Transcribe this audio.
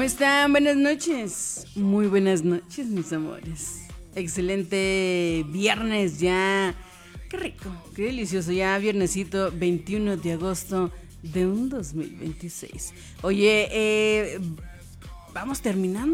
están? Buenas noches. Muy buenas noches, mis amores. Excelente viernes ya. Qué rico, qué delicioso. Ya viernesito 21 de agosto de un 2026. Oye, vamos terminando.